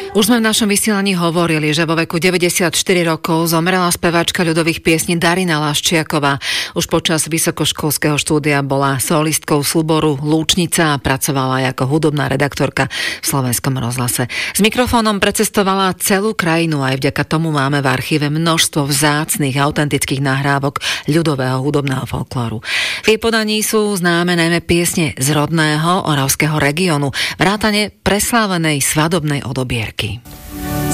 Už sme v našom vysielaní hovorili, že vo veku 94 rokov zomrela speváčka ľudových piesní Darina Laščiaková. Už počas vysokoškolského štúdia bola solistkou súboru Lúčnica a pracovala aj ako hudobná redaktorka v Slovenskom rozhlase. S mikrofónom precestovala celú krajinu, aj vďaka tomu máme v archíve množstvo vzácnych autentických nahrávok ľudového hudobného folklóru. V jej podaní sú známe najmä piesne z rodného oravského regiónu, vrátane preslávenej svadobnej odobierky.